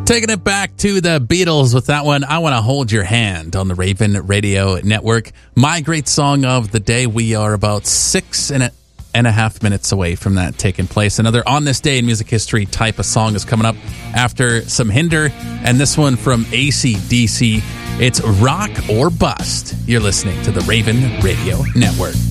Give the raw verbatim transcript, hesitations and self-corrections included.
Taking it back to the Beatles with that one, I Want to Hold Your Hand on the Raven Radio Network. My great song of the day. We are about six and a, and a half minutes away from that taking place. Another On This Day in Music History type of song is coming up after some Hinder, and this one from A C D C. It's Rock or Bust. You're listening to the Raven Radio Network.